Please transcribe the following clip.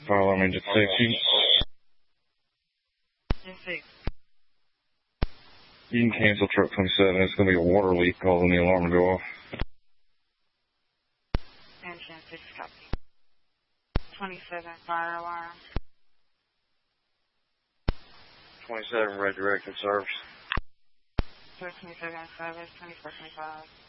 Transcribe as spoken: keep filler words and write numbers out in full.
Fire alarm engine safety. You can cancel truck twenty-seven. It's going to be a water leak causing the alarm to go off. Engine six copy. twenty-seven fire alarm. twenty-seven red directed service. twenty-seven service, twenty-four twenty-five.